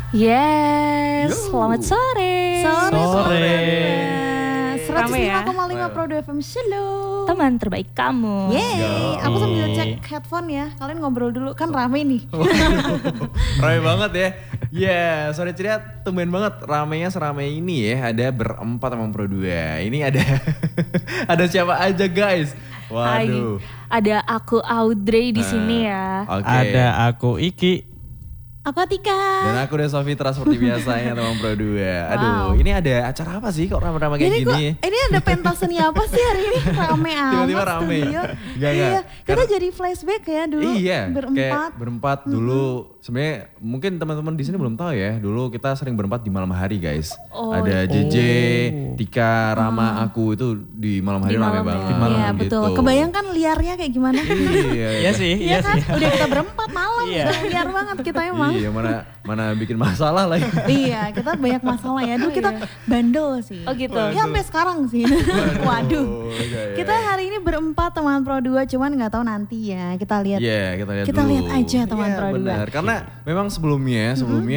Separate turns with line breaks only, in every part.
Yes,
Yo.
selamat sore.
Sore.
Rame ya.
105,5 Pro FM Shalom.
Teman terbaik kamu.
Yeay, aku sambil cek headphone ya. Kalian ngobrol dulu, kan rame nih.
Rame banget ya. Sore ceria, tumben banget ramenya seramai ini ya. Ada berempat sama Pro 2. Ini ada ada siapa aja guys? Waduh.
Hai, ada aku Audrey di sini ya.
Oke.
Ada aku Iki.
Aku Atika.
Dan aku udah Sofitra seperti biasanya teman Pro 2. Aduh, ini ada acara apa sih kok rame-rame kayak gini?
Ini ada pentas seni apa sih hari ini? Rame amat
Tiba-tiba rame.
studio.
Enggak.
Iya, kita
Karena-
jadi flashback ya dulu
Iya,
berempat.
kayak berempat dulu. Sebenarnya mungkin teman-teman di sini belum tahu ya. Dulu kita sering berempat di malam hari, guys.
Oh,
Ada JJ, Tika, Rama, aku itu di malam hari
Di
rame
malam ya.
banget.
Di malam
Iya betul.
gitu.
Kebayangkan liarnya kayak gimana?
Iya sih,
Iya
iya
kan?
sih.
Udah kita berempat malam,
Iya.
udah liar banget kita emang.
Iya, mana bikin masalah lagi.
Iya, kita banyak masalah ya. Dulu kita bandel sih.
Oh gitu.
Ya sampai sekarang sih. Waduh.
Iya.
Kita hari ini berempat teman Pro 2, cuman nggak tahu nanti ya. Kita lihat.
Iya, kita lihat
Kita
dulu.
lihat aja teman
Iya,
Pro 2.
benar. Karena memang sebelumnya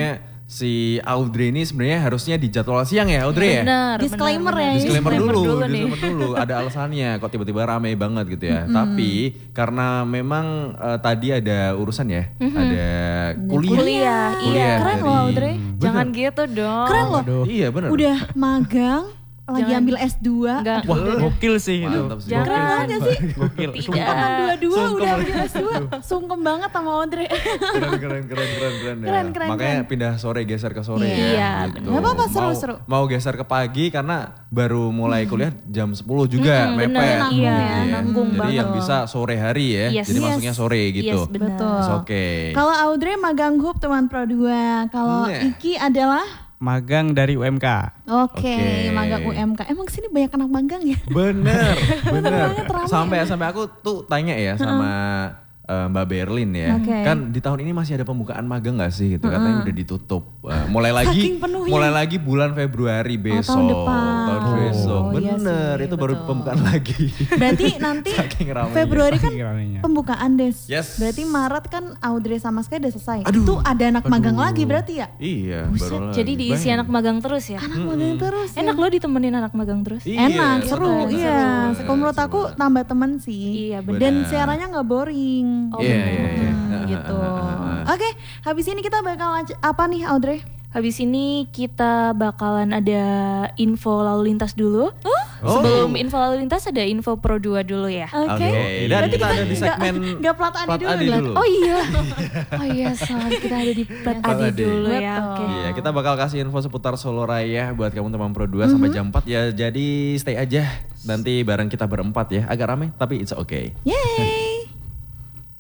si Audrey ini sebenarnya harusnya di jadwal siang ya, Audrey ya?
Benar.
Disclaimer ya,
Disclaimer
Disclaimer
dulu
nih.
ada alasannya kok tiba-tiba rame banget gitu ya. Tapi karena memang tadi ada urusan ya, ada kuliah.
Iya.
Keren
dari-
loh Audrey.
Jangan gitu dong.
Keren loh.
Waduh.
Iya benar.
Udah magang, lagi
Jangan-
ambil S2.
Enggak.
Wah, gokil sih itu.
Mantap sih.
Jangan.
Keren banget sih.
Gokil.
Tidak.
Angkatan 22
Sungkem.
udah ambil S2. Sungkem banget sama Audrey.
Keren ya.
Keren.
Makanya pindah sore geser ke sore
Iya.
ya.
Iya,
gitu.
Nggak apa-apa,
Mau-
seru.
Mau geser ke pagi karena baru mulai kuliah jam 10 juga mepet.
bener, nanggung
ya,
Iya.
nanggung
Jadi
banget.
yang bisa sore hari ya.
Yes.
Jadi
Yes.
masuknya sore gitu.
Yes, benar.
Betul.
It's oke.
Kalau Audrey magang hub teman Pro 2. Kalau
Iya.
Iki adalah
Magang dari UMK.
Oke,
Oke.
magang UMK. Emang sini banyak anak magang ya?
Bener.
banget, rame.
Sampai aku tuh tanya ya sama Mbak Berlin ya.
Oke.
Kan di tahun ini masih ada pembukaan magang gak sih gitu. Katanya udah ditutup. Mulai
Saking penuhnya.
mulai lagi bulan Februari besok.
tahun depan.
Tahun besok.
Oh, iya
Bener,
sih,
itu baru
betul.
pembukaan lagi.
Berarti nanti
Saking ramenya.
Februari kan
Saking ramenya.
pembukaan Des.
Yes.
Berarti Maret kan Audrey sama Sky udah selesai.
Aduh.
Itu ada anak magang lagi berarti ya?
Iya, baru lagi.
Jadi diisi
Bayangin.
anak magang terus ya.
Anak magang terus ya?
Enak lo ditemenin anak magang terus.
Iya,
Enak, seru,
betul.
iya.
Seru.
Kalau menurut aku tambah temen sih.
Iya, benar.
Dan siarannya nggak boring.
Oh,
Iya,
benar.
iya, iya.
Gitu. Oke, habis ini kita bakal apa nih Audrey?
Habis ini kita bakalan ada info lalu lintas dulu.
Oh.
Sebelum info lalu lintas ada info Pro 2 dulu ya.
Oke.
Dan
Berarti
kita ada di segmen
nggak plat Adi dulu.
Adi
Glenn.
dulu.
Oh iya. Oh iya, salah kita ada di Plat
Plat
Adi
Adi.
dulu ya.
Betul.
Oke.
Iya, kita bakal kasih info seputar Solo Raya buat kamu teman Pro 2 sampai jam 4 ya. Jadi stay aja. Nanti bareng kita berempat ya. Agak rame tapi it's okay.
Yeay.